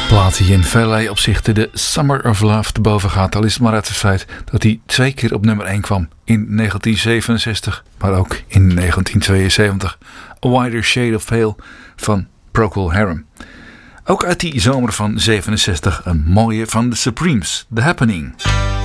Plaat die in vele opzichten de Summer of Love te boven gaat. Al is het maar uit het feit dat hij 2 keer op nummer 1 kwam. In 1967, maar ook in 1972. A Wider Shade of Pale van Procol Harum. Ook uit die zomer van 67 een mooie van The Supremes, The Happening.